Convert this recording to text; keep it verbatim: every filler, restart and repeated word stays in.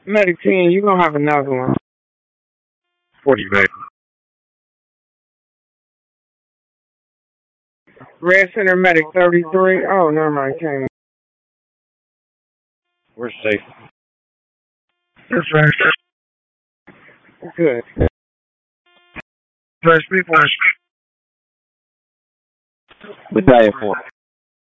Medic ten, you gonna have another one. forty, baby. Red Center Medic thirty-three. Oh, never mind. Came. We're safe. That's right. Good. First people. Battalion four.